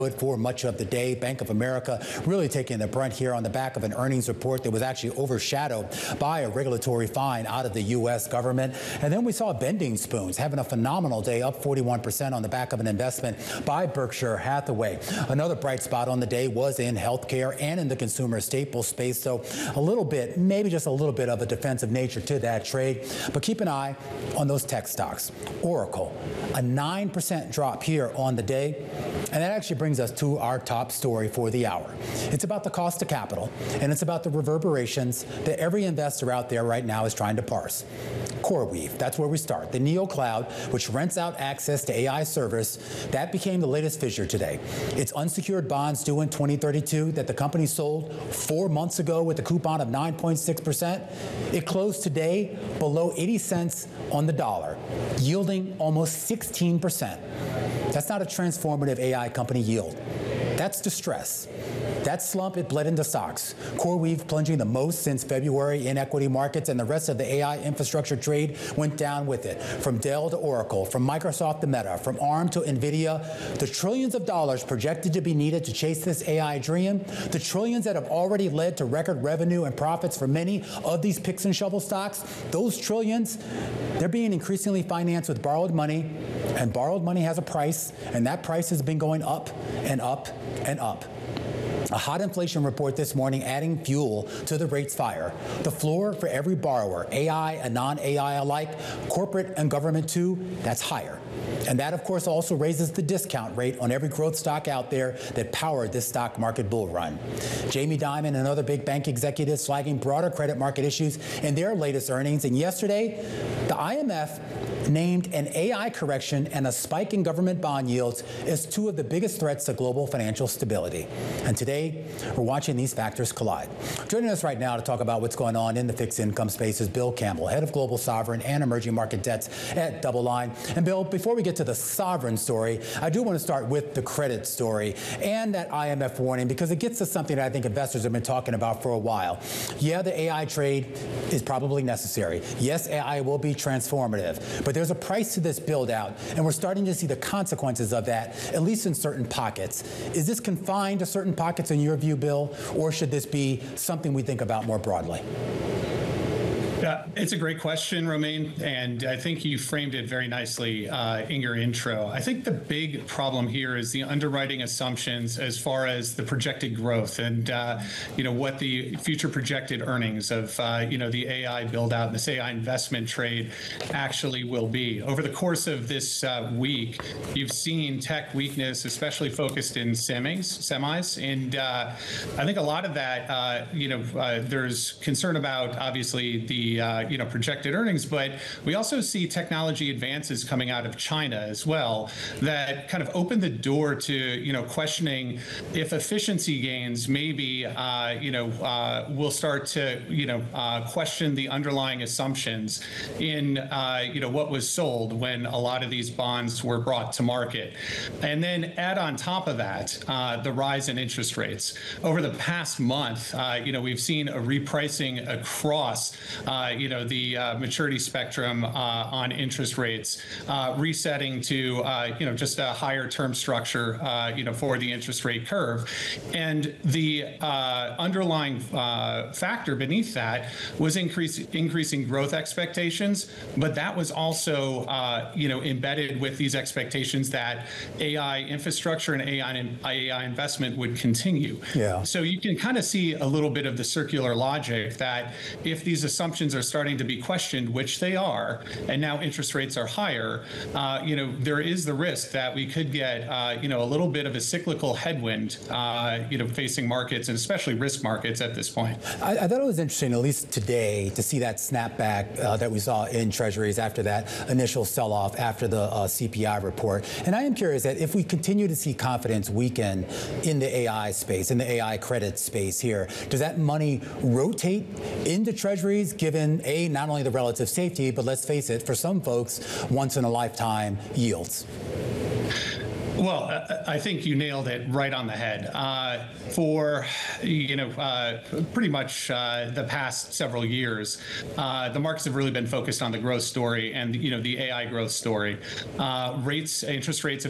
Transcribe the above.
For much of the day. Bank of America really taking the brunt here on the back of an earnings report that was actually overshadowed by a regulatory fine out of the U.S. government. And then we saw Bending Spoons having a phenomenal day, up 41% on the back of an investment by Berkshire Hathaway. Another bright spot on the day was in healthcare and in the consumer staple space. So a little bit, maybe just a little bit of a defensive nature to that trade. But keep an eye on those tech stocks. Oracle, a 9% drop here on the day. And that actually brings us to our top story for the hour. It's about the cost of capital, and it's about the reverberations that every investor out there right now is trying to parse. CoreWeave, that's where we start. The NeoCloud, which rents out access to AI servers, that became the latest fissure today. It's unsecured bonds due in 2032 that the company sold 4 months ago with a coupon of 9.6%. It closed today below 80 cents on the dollar, yielding almost 16%. That's not a transformative AI company yield. That's distress. That slump, it bled into stocks. CoreWeave plunging the most since February in equity markets, and the rest of the AI infrastructure trade went down with it. From Dell to Oracle, from Microsoft to Meta, from ARM to NVIDIA, the trillions of dollars projected to be needed to chase this AI dream, the trillions that have already led to record revenue and profits for many of these picks and shovel stocks, those trillions, they're being increasingly financed with borrowed money, and borrowed money has a price, and that price has been going up and up and up. A hot inflation report this morning adding fuel to the rates fire. The floor for every borrower, AI and non-AI alike, corporate and government too, that's higher. And that, of course, also raises the discount rate on every growth stock out there that powered this stock market bull run. Jamie Dimon and other big bank executives flagging broader credit market issues in their latest earnings. And yesterday, the IMF named an AI correction and a spike in government bond yields as two of the biggest threats to global financial stability. And today, we're watching these factors collide. Joining us right now to talk about what's going on in the fixed income space is Bill Campbell, head of global sovereign and emerging market debts at DoubleLine. And Bill, before we get to the sovereign story, I do want to start with the credit story and that IMF warning, because it gets to something that I think investors have been talking about for a while. Yeah, the AI trade is probably necessary. Yes, AI will be transformative, but there's a price to this build out, and we're starting to see the consequences of that, at least in certain pockets. Is this confined to certain pockets in your view, Bill, or should this be something we think about more broadly? Yeah, it's a great question, Romain, and I think you framed it very nicely in your intro. I think the big problem here is the underwriting assumptions as far as the projected growth and what the future projected earnings of the AI build out and this AI investment trade actually will be. Over the course of this week, you've seen tech weakness, especially focused in semis, and I think a lot of that, there's concern about obviously the projected earnings, but we also see technology advances coming out of China as well that kind of open the door to questioning if efficiency gains maybe will start to question the underlying assumptions in what was sold when a lot of these bonds were brought to market. And then add on top of that the rise in interest rates. Over the past month, we've seen a repricing across the maturity spectrum on interest rates, resetting to just a higher term structure for the interest rate curve. And the underlying factor beneath that was increasing growth expectations, but that was also embedded with these expectations that AI infrastructure and AI investment would continue. Yeah. So you can kind of see a little bit of the circular logic that if these assumptions are starting to be questioned, which they are, and now interest rates are higher, there is the risk that we could get, a little bit of a cyclical headwind, facing markets and especially risk markets at this point. I thought it was interesting, at least today, to see that snapback that we saw in treasuries after that initial sell-off after the CPI report. And I am curious that if we continue to see confidence weaken in the AI space, in the AI credit space here, does that money rotate into treasuries given, not only the relative safety, but let's face it, for some folks, once in a lifetime yields? Well, I think you nailed it right on the head. For pretty much the past several years, the markets have really been focused on the growth story and the AI growth story. Interest rates have